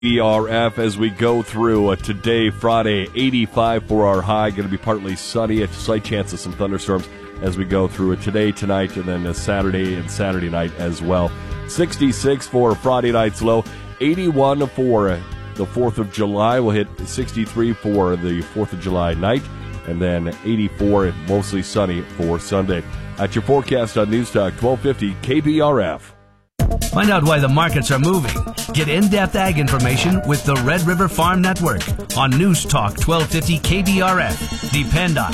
ERF as we go through today, Friday, 85 for our high. Going to be partly sunny. A slight chance of some thunderstorms as we go through it today, tonight, and then Saturday and Saturday night as well. 66 for Friday night's low. 81 for the 4th of July. We'll hit 63 for the 4th of July night. And then 84, mostly sunny for Sunday. At your forecast on News Talk 1250 KBRF. Find out why the markets are moving. Get in-depth ag information with the Red River Farm Network on News Talk 1250 KBRF. Depend on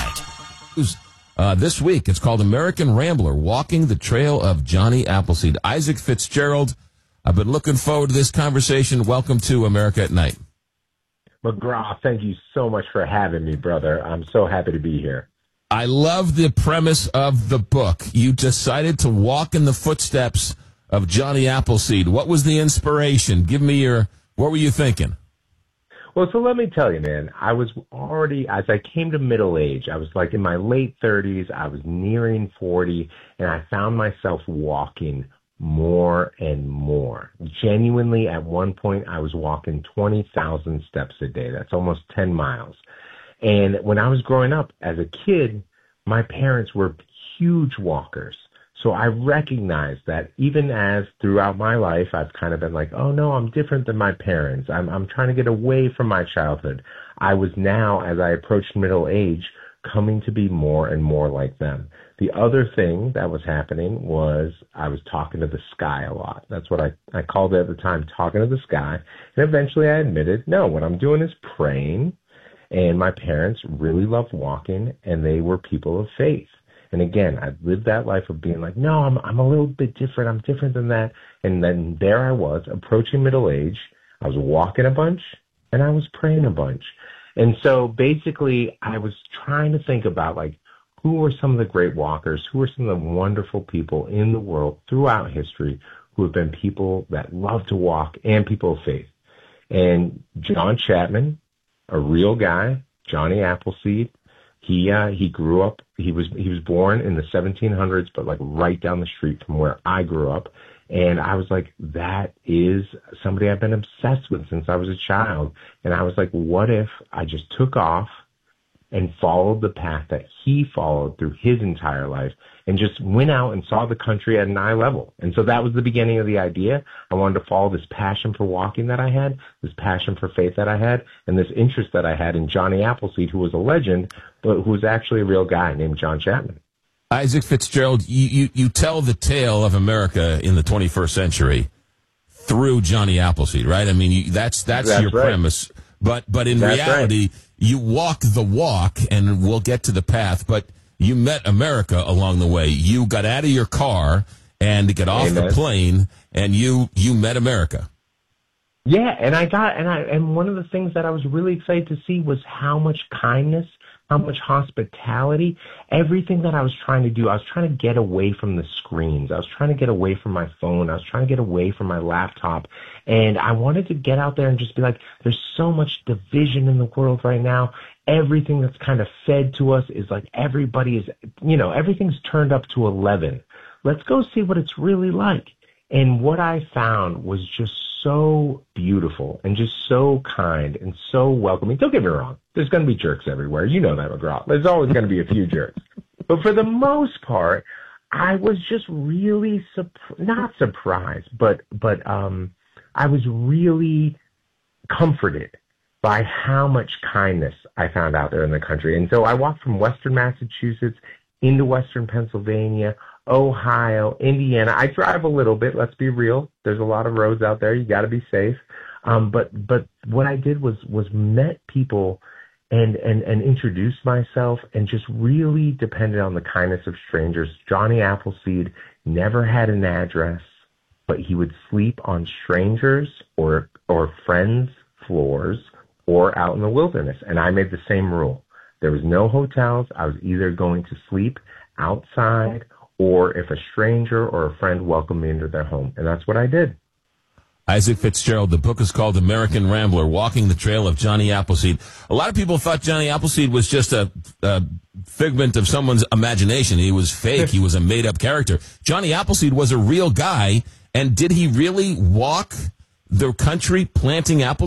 it. This week, it's called American Rambler, Walking the Trail of Johnny Appleseed. Isaac Fitzgerald, I've been looking forward to this conversation. Welcome to America at Night. McGraw, thank you so much for having me, brother. I'm so happy to be here. I love the premise of the book. You decided to walk in the footsteps of Johnny Appleseed. What was the inspiration? Give me what were you thinking? Well, so let me tell you, man, I was already, as I came to middle age, I was like in my late 30s, I was nearing 40, and I found myself walking more and more. Genuinely, at one point, I was walking 20,000 steps a day. That's almost 10 miles. And when I was growing up as a kid, my parents were huge walkers. So I recognized that even as throughout my life, I've kind of been like, oh no, I'm different than my parents. I'm trying to get away from my childhood. I was now, as I approached middle age, coming to be more and more like them. The other thing that was happening was I was talking to the sky a lot. That's what I called it at the time, talking to the sky. And eventually I admitted, no, what I'm doing is praying. And my parents really loved walking, and they were people of faith. And again, I lived that life of being like, no, I'm a little bit different. I'm different than that. And then there I was, approaching middle age. I was walking a bunch, and I was praying a bunch. And so basically, I was trying to think about, like, who were some of the great walkers? Who are some of the wonderful people in the world throughout history who have been people that love to walk and people of faith? And John Chapman, a real guy, Johnny Appleseed, he grew up, he was born in the 1700s, but like right down the street from where I grew up. And I was like, that is somebody I've been obsessed with since I was a child. And I was like, what if I just took off and followed the path that he followed through his entire life and just went out and saw the country at an eye level. And so that was the beginning of the idea. I wanted to follow this passion for walking that I had, this passion for faith that I had, and this interest that I had in Johnny Appleseed, who was a legend, but who was actually a real guy named John Chapman. Isaac Fitzgerald, you tell the tale of America in the 21st century through Johnny Appleseed, right? I mean, that's your right. premise. But in that's reality, right. You walk the walk, and we'll get to the path, but you met America along the way. You got out of your car and got off the plane, and you met America. Yeah, and one of the things that I was really excited to see was how much kindness, how much hospitality, everything that I was trying to do. I was trying to get away from the screens. I was trying to get away from my phone. I was trying to get away from my laptop. And I wanted to get out there and just be like, there's so much division in the world right now. Everything that's kind of fed to us is like everybody is, everything's turned up to 11. Let's go see what it's really like. And what I found was just so beautiful and just so kind and so welcoming. Don't get me wrong. There's going to be jerks everywhere. You know that, McGraw. There's always going to be a few jerks. But for the most part, I was just really not surprised, but I was really comforted by how much kindness I found out there in the country. And so I walked from Western Massachusetts into Western Pennsylvania, Ohio, Indiana. I drive a little bit. Let's be real. There's a lot of roads out there. You got to be safe. But what I did was met people and introduced myself and just really depended on the kindness of strangers. Johnny Appleseed never had an address, but he would sleep on strangers or friends' floors or out in the wilderness. And I made the same rule. There was no hotels. I was either going to sleep outside or if a stranger or a friend welcomed me into their home. And that's what I did. Isaac Fitzgerald, the book is called American Rambler, Walking the Trail of Johnny Appleseed. A lot of people thought Johnny Appleseed was just a figment of someone's imagination. He was fake. He was a made-up character. Johnny Appleseed was a real guy, and did he really walk the country planting apple